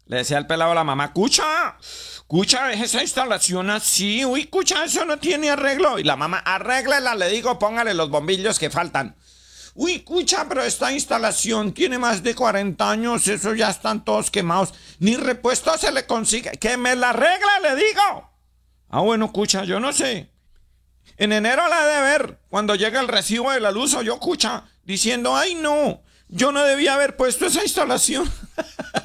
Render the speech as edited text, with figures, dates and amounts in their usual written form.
Le decía el pelado a la mamá, cucha, deje esa instalación así. Uy, cucha, eso no tiene arreglo. Y la mamá, arréglela, le digo, póngale los bombillos que faltan. Uy, cucha, pero esta instalación tiene más de 40 años, eso ya están todos quemados. Ni repuesto se le consigue. ¡Que me la arregle, le digo! Ah, bueno, cucha, yo no sé. En enero la he de ver, cuando llega el recibo de la luz, o yo, cucha, diciendo, ay no, yo no debía haber puesto esa instalación.